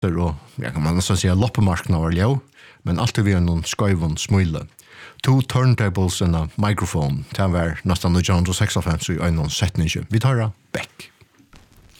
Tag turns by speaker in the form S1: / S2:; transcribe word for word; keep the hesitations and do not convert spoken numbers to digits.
S1: och jag kan man nästan säga loppemarknader ja, men alltid vi har någon skojvon smule. Two turntables and a microphone. Det var nästan nittonhundrasextiofem så i en setning. Vi tar det back.